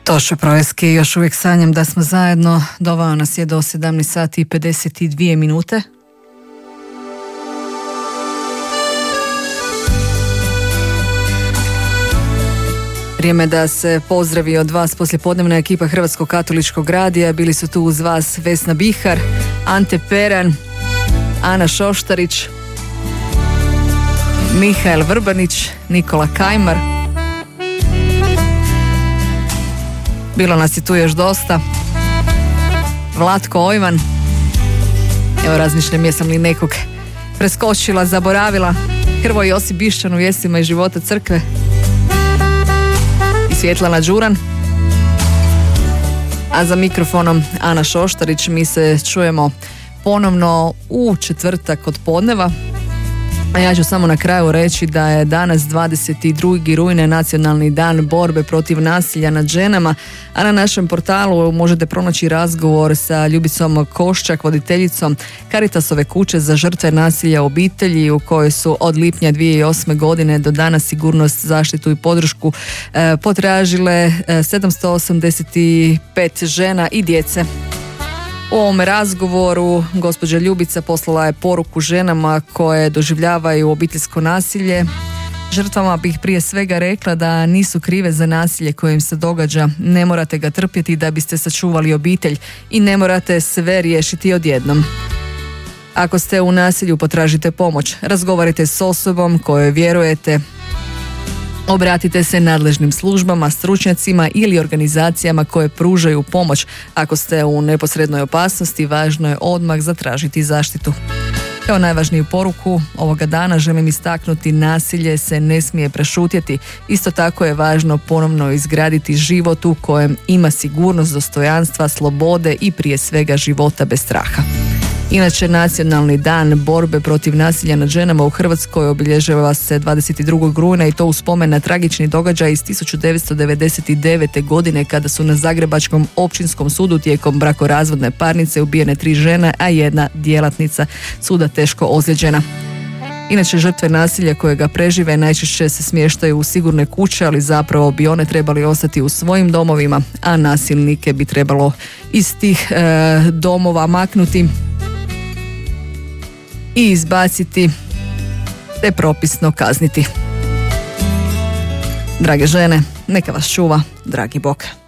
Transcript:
Toša Projeski, još uvijek sanjam da smo zajedno. Doveo nas je do 17 sati i 52 minute. Vrijeme da se pozdravi od vas poslijepodnevna ekipa Hrvatskog katoličkog radija. Bili su tu uz vas Vesna Bihar, Ante Peran, Ana Šoštarić, Mihael Vrbanić, Nikola Kajmar. Bilo nas je tu još dosta. Vlatko Ojvan. Evo razmišljam jesam li nekog preskočila, zaboravila. Hrvoje Josip Bišćan u vijestima iz života crkve. I Svjetlana Đuran. A za mikrofonom Ana Šoštarić. Mi se čujemo ponovno u četvrtak od podneva. A ja ću samo na kraju reći da je danas 22. rujna Nacionalni dan borbe protiv nasilja nad ženama, a na našem portalu možete pronaći razgovor sa Ljubicom Koščak, voditeljicom Caritasove kuće za žrtve nasilja u obitelji, u kojoj su od lipnja 2008. godine do danas sigurnost, zaštitu i podršku potražile 785 žena i djece. U ovom razgovoru gospođa Ljubica poslala je poruku ženama koje doživljavaju obiteljsko nasilje. Žrtvama bih prije svega rekla da nisu krive za nasilje koje im se događa. Ne morate ga trpjeti da biste sačuvali obitelj i ne morate sve riješiti odjednom. Ako ste u nasilju, potražite pomoć. Razgovarajte s osobom kojoj vjerujete. Obratite se nadležnim službama, stručnjacima ili organizacijama koje pružaju pomoć. Ako ste u neposrednoj opasnosti, važno je odmah zatražiti zaštitu. Kao najvažniju poruku ovoga dana želim istaknuti: nasilje se ne smije prešutjeti. Isto tako je važno ponovno izgraditi život u kojem ima sigurnost, dostojanstva, slobode i prije svega života bez straha. Inače, Nacionalni dan borbe protiv nasilja nad ženama u Hrvatskoj obilježava se 22. rujna i to u spomen na tragični događaj iz 1999. godine kada su na Zagrebačkom općinskom sudu tijekom brakorazvodne parnice ubijene 3 žene, a 1 djelatnica suda teško ozlijeđena. Inače, žrtve nasilja koje ga prežive najčešće se smještaju u sigurne kuće, ali zapravo bi one trebali ostati u svojim domovima, a nasilnike bi trebalo iz tih domova maknuti i izbaciti te propisno kazniti. Drage žene, neka vas čuva dragi Bog.